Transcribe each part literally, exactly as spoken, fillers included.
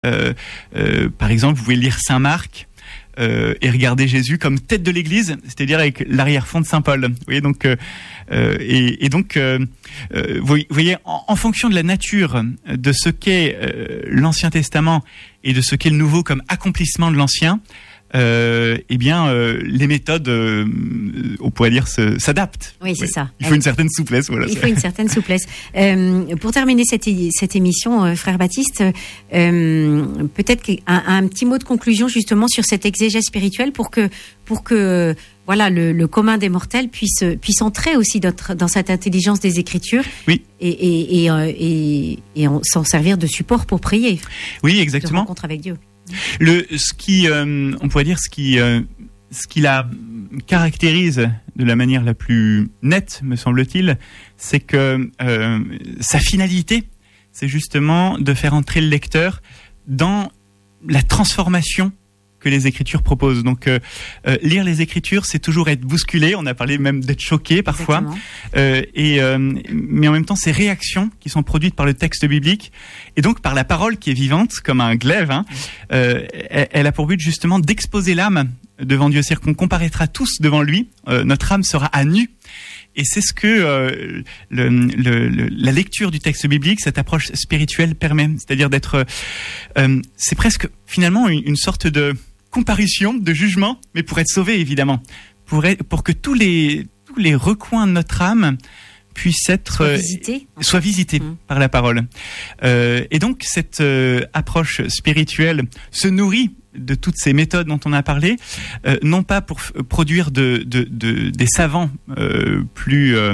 Euh, euh, par exemple, vous pouvez lire Saint Marc euh, et regarder Jésus comme tête de l'Église, c'est-à-dire avec l'arrière-fond de Saint Paul. Vous voyez, donc, euh, et, et donc, euh, euh, vous voyez, en, en fonction de la nature de ce qu'est euh, l'Ancien Testament et de ce qu'est le Nouveau comme accomplissement de l'Ancien, Euh, eh bien, euh, les méthodes, euh, on pourrait dire, se, s'adaptent. Oui, c'est ouais. ça. Il faut une certaine souplesse. Voilà. Il faut une certaine souplesse. Euh, pour terminer cette, cette émission, euh, frère Baptiste, euh, peut-être un, un petit mot de conclusion justement sur cette exégèse spirituelle pour que, pour que voilà, le, le commun des mortels puisse, puisse entrer aussi dans, dans cette intelligence des Écritures. Oui. Et, et, et, et, et en, s'en servir de support pour prier. Oui, exactement. De rencontre avec Dieu. Le, ce qui, euh, on pourrait dire, ce qui, euh, ce qui la caractérise de la manière la plus nette, me semble-t-il, c'est que euh, sa finalité, c'est justement de faire entrer le lecteur dans la transformation que les Écritures proposent. Donc, euh, euh, lire les Écritures, c'est toujours être bousculé. On a parlé même d'être choqué parfois. Euh, et euh, mais en même temps, ces réactions qui sont produites par le texte biblique et donc par la parole qui est vivante, comme un glaive, hein, euh, elle, elle a pour but justement d'exposer l'âme devant Dieu. C'est-à-dire qu'on comparaîtra tous devant lui. Euh, notre âme sera à nu. Et c'est ce que euh, le, le, le, la lecture du texte biblique, cette approche spirituelle permet. C'est-à-dire d'être... Euh, c'est presque finalement une, une sorte de comparution, de jugement, mais pour être sauvé évidemment. Pour, être, pour que tous les, tous les recoins de notre âme puissent être... Soit visités. Euh, soient visités mmh. par la parole. Euh, et donc cette euh, approche spirituelle se nourrit de toutes ces méthodes dont on a parlé, euh, non pas pour f- produire de, de, de, des savants euh, plus euh,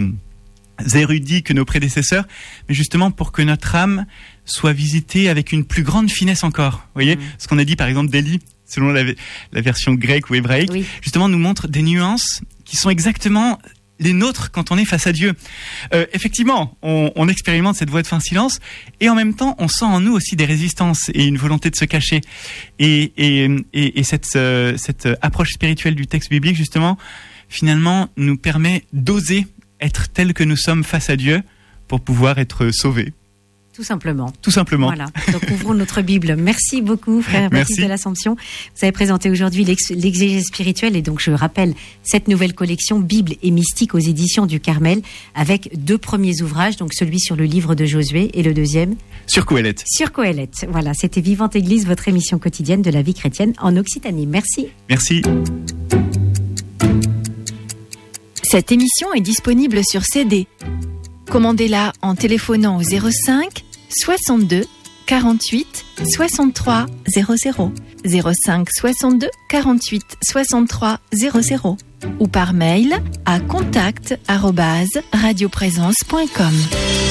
érudits que nos prédécesseurs, mais justement pour que notre âme soit visitée avec une plus grande finesse encore. Vous voyez, mmh. ce qu'on a dit par exemple d'Élie, selon la, la version grecque ou hébraïque, oui. justement nous montre des nuances qui sont exactement les nôtres quand on est face à Dieu. Euh, effectivement, on, on expérimente cette voie de fin silence et en même temps, on sent en nous aussi des résistances et une volonté de se cacher. Et, et, et, et cette, euh, cette approche spirituelle du texte biblique, justement, finalement, nous permet d'oser être tels que nous sommes face à Dieu pour pouvoir être sauvés. Tout simplement. Tout simplement. Voilà. Donc, ouvrons notre Bible. Merci beaucoup, frère Baptiste de l'Assomption. Vous avez présenté aujourd'hui l'ex- l'exégèse spirituelle et donc, je rappelle, cette nouvelle collection Bible et mystique aux éditions du Carmel avec deux premiers ouvrages, donc celui sur le livre de Josué et le deuxième sur Qoéleth. Sur Qoéleth. Voilà. C'était Vivante Église, votre émission quotidienne de la vie chrétienne en Occitanie. Merci. Merci. Cette émission est disponible sur C D. Commandez-la en téléphonant au zéro cinq soixante-deux quarante-huit soixante-trois zéro zéro zéro cinq soixante-deux quarante-huit soixante-trois zéro zéro ou par mail à contact arobase radioprésence point com.